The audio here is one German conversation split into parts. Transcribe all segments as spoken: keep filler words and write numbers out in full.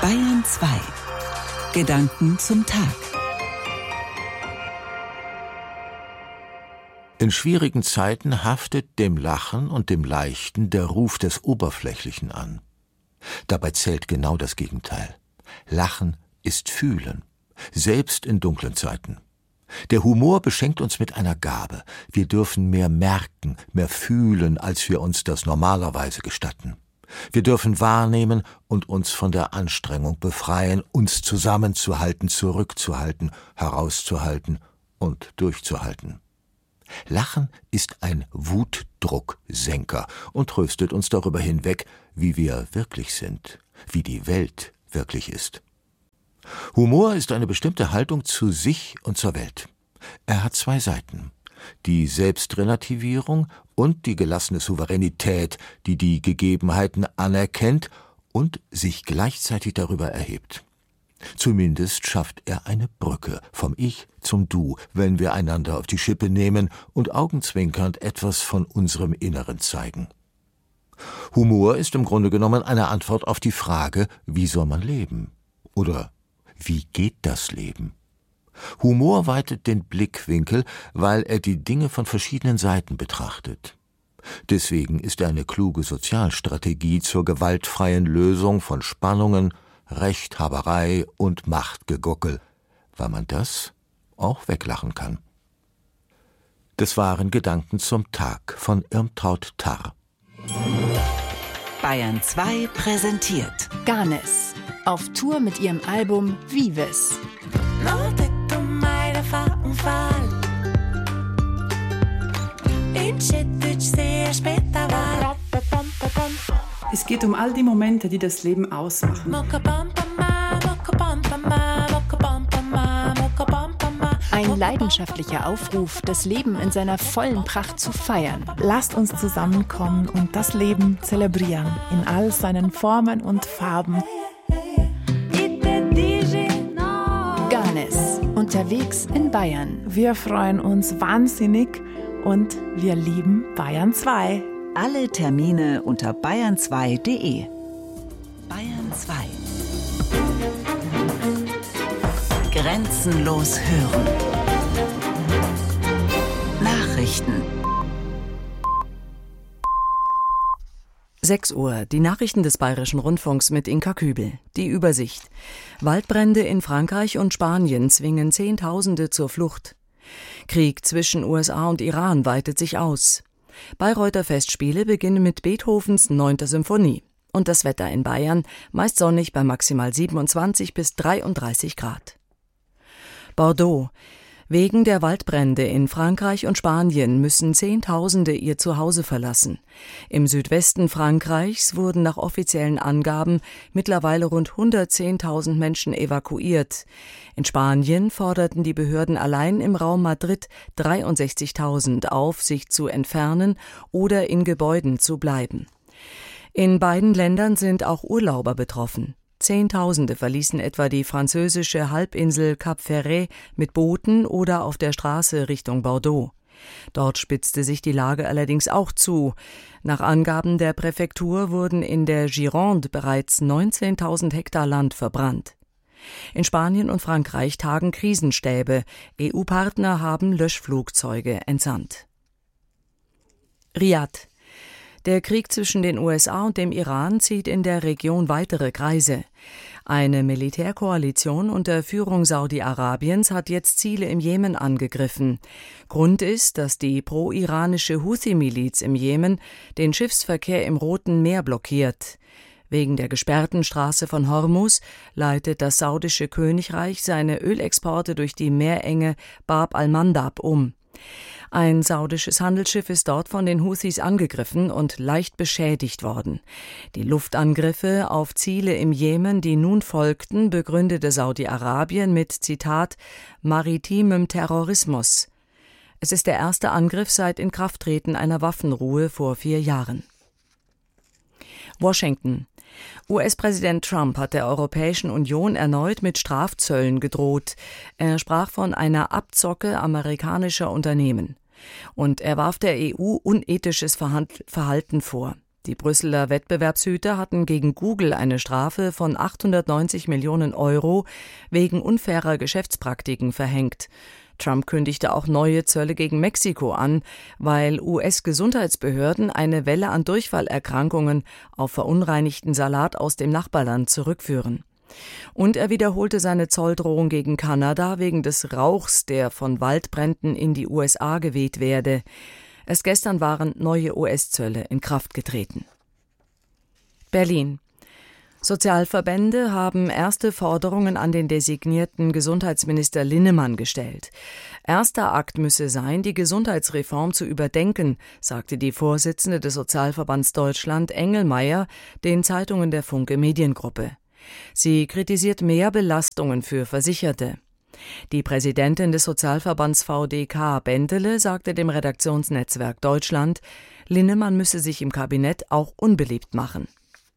Bayern zwei. Gedanken zum Tag. In schwierigen Zeiten haftet dem Lachen und dem Leichten der Ruf des Oberflächlichen an. Dabei zählt genau das Gegenteil. Lachen ist Fühlen, selbst in dunklen Zeiten. Der Humor beschenkt uns mit einer Gabe. Wir dürfen mehr merken, mehr fühlen, als wir uns das normalerweise gestatten. Wir dürfen wahrnehmen und uns von der Anstrengung befreien, uns zusammenzuhalten, zurückzuhalten, herauszuhalten und durchzuhalten. Lachen ist ein Wutdrucksenker und tröstet uns darüber hinweg, wie wir wirklich sind, wie die Welt wirklich ist. Humor ist eine bestimmte Haltung zu sich und zur Welt. Er hat zwei Seiten: die Selbstrelativierung und die gelassene Souveränität, die die Gegebenheiten anerkennt und sich gleichzeitig darüber erhebt. Zumindest schafft er eine Brücke vom Ich zum Du, wenn wir einander auf die Schippe nehmen und augenzwinkernd etwas von unserem Inneren zeigen. Humor ist im Grunde genommen eine Antwort auf die Frage, wie soll man leben? Oder wie geht das Leben? Humor weitet den Blickwinkel, weil er die Dinge von verschiedenen Seiten betrachtet. Deswegen ist er eine kluge Sozialstrategie zur gewaltfreien Lösung von Spannungen, Rechthaberei und Machtgeguckel, weil man das auch weglachen kann. Das waren Gedanken zum Tag von Irmtraud Tarr. Bayern zwei präsentiert Ganes auf Tour mit ihrem Album Vives. Es geht um all die Momente, die das Leben ausmachen. Ein leidenschaftlicher Aufruf, das Leben in seiner vollen Pracht zu feiern. Lasst uns zusammenkommen und das Leben zelebrieren in all seinen Formen und Farben. Ganes, unterwegs in Bayern. Wir freuen uns wahnsinnig und wir lieben Bayern zwei. Alle Termine unter bayern zwei punkt de. Bayern zwei. Grenzenlos hören. Nachrichten. sechs Uhr, die Nachrichten des Bayerischen Rundfunks mit Inka Kübel. Die Übersicht. Waldbrände in Frankreich und Spanien zwingen Zehntausende zur Flucht. Krieg zwischen U S A und Iran weitet sich aus. Bayreuther Festspiele beginnen mit Beethovens neunter Symphonie. Und das Wetter in Bayern, meist sonnig bei maximal siebenundzwanzig bis dreiunddreißig Grad. Bordeaux. Wegen der Waldbrände in Frankreich und Spanien müssen Zehntausende ihr Zuhause verlassen. Im Südwesten Frankreichs wurden nach offiziellen Angaben mittlerweile rund hundertzehntausend Menschen evakuiert. In Spanien forderten die Behörden allein im Raum Madrid dreiundsechzigtausend auf, sich zu entfernen oder in Gebäuden zu bleiben. In beiden Ländern sind auch Urlauber betroffen. Zehntausende verließen etwa die französische Halbinsel Cap Ferret mit Booten oder auf der Straße Richtung Bordeaux. Dort spitzte sich die Lage allerdings auch zu. Nach Angaben der Präfektur wurden in der Gironde bereits neunzehntausend Hektar Land verbrannt. In Spanien und Frankreich tagen Krisenstäbe. E U-Partner haben Löschflugzeuge entsandt. Riad. Der Krieg zwischen den U S A und dem Iran zieht in der Region weitere Kreise. Eine Militärkoalition unter Führung Saudi-Arabiens hat jetzt Ziele im Jemen angegriffen. Grund ist, dass die pro-iranische Houthi-Miliz im Jemen den Schiffsverkehr im Roten Meer blockiert. Wegen der gesperrten Straße von Hormuz leitet das saudische Königreich seine Ölexporte durch die Meerenge Bab al-Mandab um. Ein saudisches Handelsschiff ist dort von den Houthis angegriffen und leicht beschädigt worden. Die Luftangriffe auf Ziele im Jemen, die nun folgten, begründete Saudi-Arabien mit, Zitat, maritimem Terrorismus. Es ist der erste Angriff seit Inkrafttreten einer Waffenruhe vor vier Jahren. Washington. U S-Präsident Trump hat der Europäischen Union erneut mit Strafzöllen gedroht. Er sprach von einer Abzocke amerikanischer Unternehmen. Und er warf der E U unethisches Verhalten vor. Die Brüsseler Wettbewerbshüter hatten gegen Google eine Strafe von achthundertneunzig Millionen Euro wegen unfairer Geschäftspraktiken verhängt. Trump kündigte auch neue Zölle gegen Mexiko an, weil U S-Gesundheitsbehörden eine Welle an Durchfallerkrankungen auf verunreinigten Salat aus dem Nachbarland zurückführen. Und er wiederholte seine Zolldrohung gegen Kanada wegen des Rauchs, der von Waldbränden in die U S A geweht werde. Erst gestern waren neue U S-Zölle in Kraft getreten. Berlin. Sozialverbände haben erste Forderungen an den designierten Gesundheitsminister Linnemann gestellt. Erster Akt müsse sein, die Gesundheitsreform zu überdenken, sagte die Vorsitzende des Sozialverbands Deutschland Engelmeier den Zeitungen der Funke Mediengruppe. Sie kritisiert mehr Belastungen für Versicherte. Die Präsidentin des Sozialverbands V D K, Bentele, sagte dem Redaktionsnetzwerk Deutschland, Linnemann müsse sich im Kabinett auch unbeliebt machen.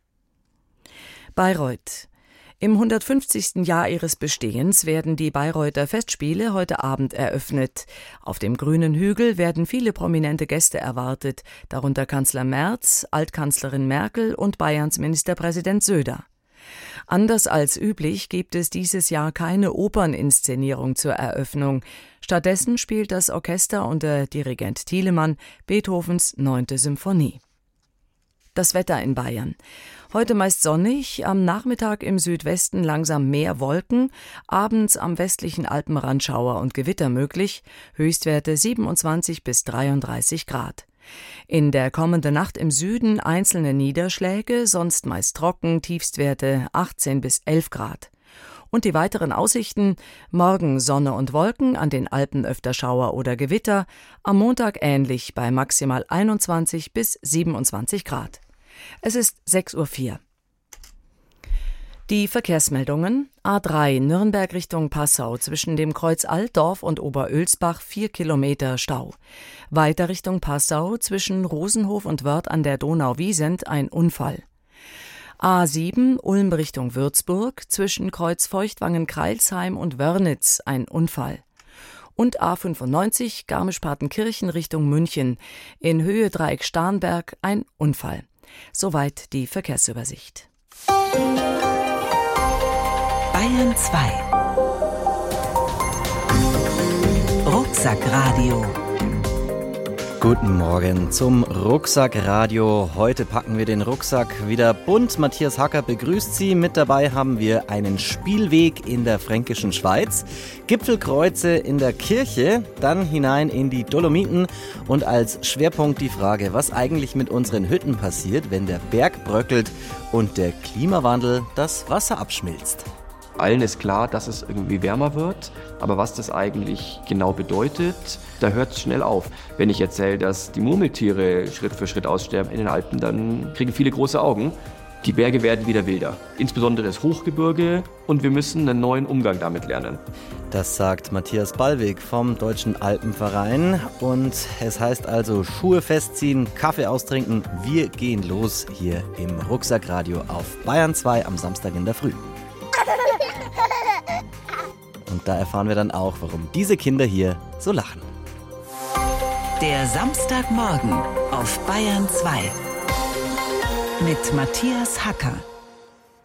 Bayreuth. Im hundertfünfzigsten Jahr ihres Bestehens werden die Bayreuther Festspiele heute Abend eröffnet. Auf dem grünen Hügel werden viele prominente Gäste erwartet, darunter Kanzler Merz, Altkanzlerin Merkel und Bayerns Ministerpräsident Söder. Anders als üblich gibt es dieses Jahr keine Operninszenierung zur Eröffnung. Stattdessen spielt das Orchester unter Dirigent Thielemann Beethovens neunte Symphonie. Das Wetter in Bayern. Heute meist sonnig, am Nachmittag im Südwesten langsam mehr Wolken, abends am westlichen Alpenrand Schauer und Gewitter möglich, Höchstwerte siebenundzwanzig bis dreiunddreißig Grad. In der kommenden Nacht im Süden einzelne Niederschläge, sonst meist trocken, Tiefstwerte achtzehn bis elf Grad. Und die weiteren Aussichten: morgen Sonne und Wolken, an den Alpen öfter Schauer oder Gewitter, am Montag ähnlich bei maximal einundzwanzig bis siebenundzwanzig Grad. Es ist sechs Uhr vier. Die Verkehrsmeldungen: A drei Nürnberg Richtung Passau zwischen dem Kreuz Altdorf und Oberölsbach vier Kilometer Stau. Weiter Richtung Passau zwischen Rosenhof und Wörth an der Donau-Wiesent ein Unfall. A sieben Ulm Richtung Würzburg zwischen Kreuz Feuchtwangen-Kreilsheim und Wörnitz ein Unfall. Und A fünfundneunzig Garmisch-Partenkirchen Richtung München in Höhe Dreieck Starnberg ein Unfall. Soweit die Verkehrsübersicht. Bayern zwei. Rucksackradio. Guten Morgen zum Rucksackradio. Heute packen wir den Rucksack wieder bunt. Matthias Hacker begrüßt Sie. Mit dabei haben wir einen Spielweg in der fränkischen Schweiz, Gipfelkreuze in der Kirche, dann hinein in die Dolomiten und als Schwerpunkt die Frage, was eigentlich mit unseren Hütten passiert, wenn der Berg bröckelt und der Klimawandel das Wasser abschmilzt. Allen ist klar, dass es irgendwie wärmer wird, aber was das eigentlich genau bedeutet, da hört es schnell auf. Wenn ich erzähle, dass die Murmeltiere Schritt für Schritt aussterben in den Alpen, dann kriegen viele große Augen. Die Berge werden wieder wilder, insbesondere das Hochgebirge, und wir müssen einen neuen Umgang damit lernen. Das sagt Matthias Ballweg vom Deutschen Alpenverein. Und es heißt also Schuhe festziehen, Kaffee austrinken. Wir gehen los hier im Rucksackradio auf Bayern zwei am Samstag in der Früh. Und da erfahren wir dann auch, warum diese Kinder hier so lachen. Der Samstagmorgen auf Bayern zwei mit Matthias Hacker.